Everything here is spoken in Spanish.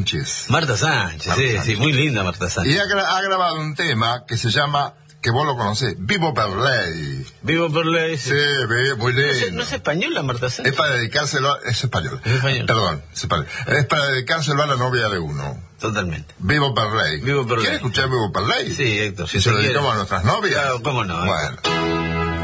Sánchez. Marta Sánchez, sí, muy linda Marta Sánchez. Y ha grabado un tema que se llama, que vos lo conocés, Vivo per Lei. Vivo per Lei. Sí, muy lindo. ¿No es española Marta Sánchez? Es para dedicárselo, es español. Perdón, es español. Es para dedicárselo a la novia de uno. Totalmente. Vivo per Lei. Vivo per Lei. ¿Quieres escuchar Vivo per Lei? Sí, Héctor. Si se lo dedicamos a nuestras novias. Claro, cómo no. Bueno.